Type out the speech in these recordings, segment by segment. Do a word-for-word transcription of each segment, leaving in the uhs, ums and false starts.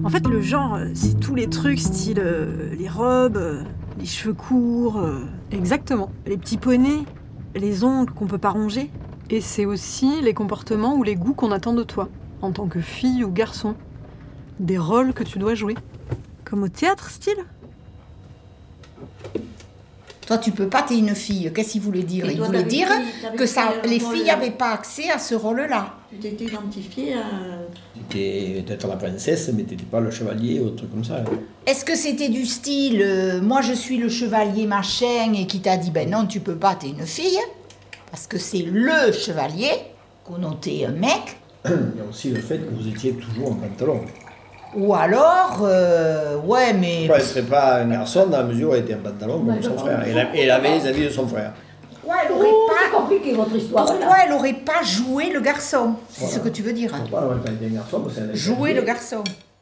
En fait, le genre, euh, c'est tous les trucs, style euh, les robes, euh, les cheveux courts, euh, Exactement. les petits poneys, les ongles qu'on peut pas ronger. Et c'est aussi les comportements ou les goûts qu'on attend de toi, en tant que fille ou garçon. Des rôles que tu dois jouer. Comme au théâtre, style. Toi, tu peux pas, t'es une fille. Qu'est-ce qu'il voulait dire? Et Il toi, voulait t'avais dire pris- que ça, t'avais pris les un filles rôle- n'avaient pas accès à ce rôle-là. Tu t'étais identifiée à... T'étais peut-être la princesse, mais t'étais pas le chevalier ou un truc comme ça. Est-ce que c'était du style, euh, moi je suis le chevalier machin, et qui t'a dit, ben non, tu peux pas, t'es une fille, parce que c'est le chevalier, connoté un mec, Il y a aussi le fait que vous étiez toujours en pantalon. ou alors, euh, ouais, mais... Pourquoi elle serait pas un garçon dans la mesure où elle était en pantalon comme Ouais, son je frère? Et comprends. elle, a- et elle avait les habits de son frère. Pourquoi elle aurait Oh, c'est pas... compliqué votre histoire. Pourquoi là. elle aurait pas joué le garçon? C'est Voilà. ce que tu veux dire. Pourquoi elle n'aurait pas été un garçon? Parce qu'elle avait Jouer été- le garçon.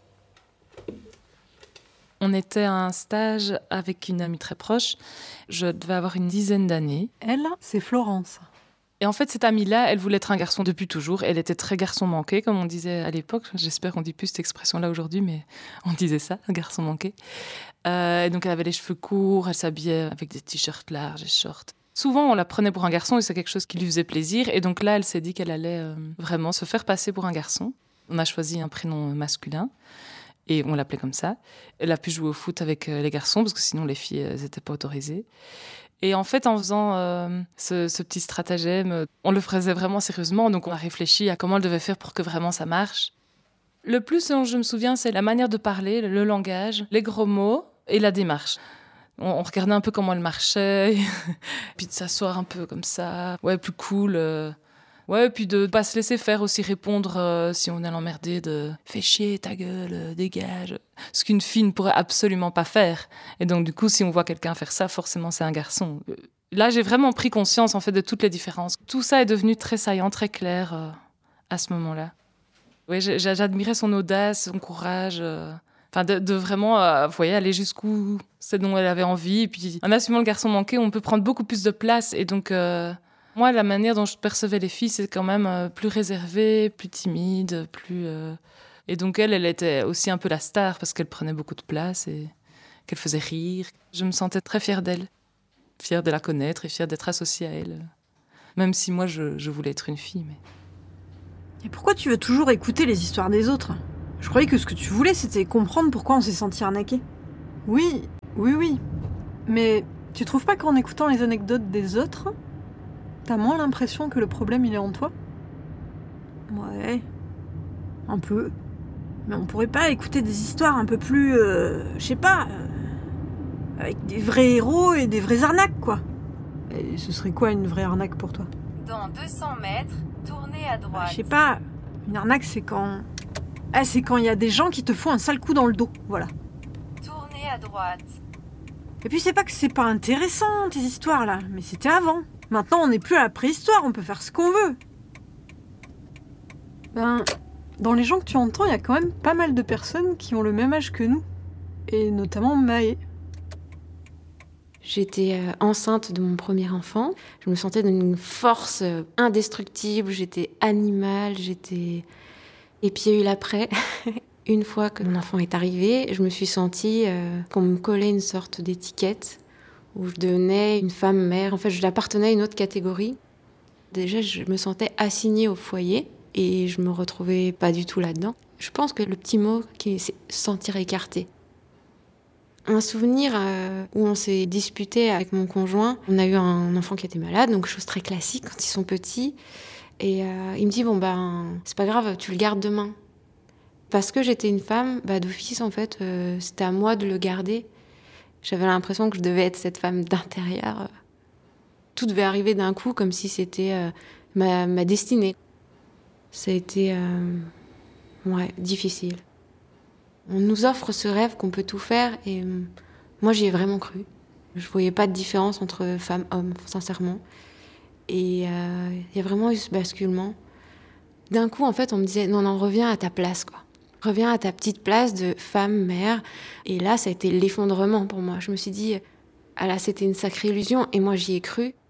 On était à un stage avec une amie très proche. Je devais avoir une dizaine d'années. Elle, c'est Florence. Et en fait, cette amie-là, elle voulait être un garçon depuis toujours. Elle était très garçon manqué, comme on disait à l'époque. J'espère qu'on dit plus cette expression-là aujourd'hui, mais on disait ça, un garçon manqué. Euh, et donc, elle avait les cheveux courts, elle s'habillait avec des t-shirts larges et shorts. Souvent, on la prenait pour un garçon et c'est quelque chose qui lui faisait plaisir. Et donc là, elle s'est dit qu'elle allait euh, vraiment se faire passer pour un garçon. On a choisi un prénom masculin et on l'appelait comme ça. Elle a pu jouer au foot avec euh, les garçons parce que sinon, les filles, elles n'étaient pas autorisées. Et en fait, en faisant euh, ce, ce petit stratagème, on le faisait vraiment sérieusement. Donc, on a réfléchi à comment elle devait faire pour que vraiment ça marche. Le plus dont je me souviens, c'est la manière de parler, le langage, les gros mots et la démarche. On, on regardait un peu comment elle marchait, puis de s'asseoir un peu comme ça, ouais, plus cool. Euh, ouais, puis de pas se laisser faire aussi, répondre euh, si on est l'emmerder, de « fais chier, ta gueule, euh, dégage ». Ce qu'une fille ne pourrait absolument pas faire. Et donc, du coup, si on voit quelqu'un faire ça, forcément, c'est un garçon. Euh, Là, j'ai vraiment pris conscience, en fait, de toutes les différences. Tout ça est devenu très saillant, très clair euh, à ce moment-là. Oui, j'ai- j'admirais son audace, son courage, euh, enfin de, de vraiment, euh, vous voyez, aller jusqu'où c'est dont elle avait envie. Et puis, en assumant le garçon manqué, on peut prendre beaucoup plus de place. Et donc, euh, moi, la manière dont je percevais les filles, c'est quand même euh, plus réservé, plus timide, plus. euh, Et donc, elle, elle était aussi un peu la star parce qu'elle prenait beaucoup de place et qu'elle faisait rire. Je me sentais très fière d'elle, fière de la connaître et fière d'être associée à elle. Même si moi, je, je voulais être une fille, mais. Et pourquoi tu veux toujours écouter les histoires des autres? Je croyais que ce que tu voulais, c'était comprendre pourquoi on s'est senti arnaqué. Oui, oui, oui. Mais tu trouves pas qu'en écoutant les anecdotes des autres, t'as moins l'impression que le problème il est en toi? Ouais, un peu. Mais on pourrait pas écouter des histoires un peu plus, euh, je sais pas, euh, avec des vrais héros et des vraies arnaques, quoi. Et ce serait quoi une vraie arnaque pour toi? Dans deux cents mètres, tournez à droite. Je sais pas, une arnaque, c'est quand... Ah, c'est quand il y a des gens qui te font un sale coup dans le dos, voilà. Tournez à droite. Et puis c'est pas que c'est pas intéressant, tes histoires, là, mais c'était avant. Maintenant, on n'est plus à la préhistoire, on peut faire ce qu'on veut. Ben, dans les gens que tu entends, il y a quand même pas mal de personnes qui ont le même âge que nous. Et notamment Maë. J'étais euh, enceinte de mon premier enfant. Je me sentais d'une force euh, indestructible. J'étais animale, j'étais... Et puis il y a eu l'après. Une fois que mon enfant est arrivé, je me suis sentie euh, qu'on me collait une sorte d'étiquette où je devenais une femme mère. En fait, je appartenais à une autre catégorie. Déjà, je me sentais assignée au foyer et je me retrouvais pas du tout là-dedans. Je pense que le petit mot, qui c'est se sentir écartée. Un souvenir euh, où on s'est disputé avec mon conjoint. On a eu un enfant qui était malade, donc chose très classique quand ils sont petits. Et euh, il me dit, bon ben, c'est pas grave, tu le gardes demain. Parce que j'étais une femme, bah, d'office, en fait, euh, c'était à moi de le garder. J'avais l'impression que je devais être cette femme d'intérieur. Tout devait arriver d'un coup, comme si c'était euh, ma, ma destinée. Ça a été euh, ouais, difficile. On nous offre ce rêve qu'on peut tout faire, et euh, moi, j'y ai vraiment cru. Je voyais pas de différence entre femmes et hommes, sincèrement. Et il euh, y a vraiment eu ce basculement. D'un coup, en fait, on me disait, non, non, reviens à ta place, quoi. Reviens à ta petite place de femme, mère. Et là, ça a été l'effondrement pour moi. Je me suis dit, ah là, c'était une sacrée illusion. Et moi, j'y ai cru.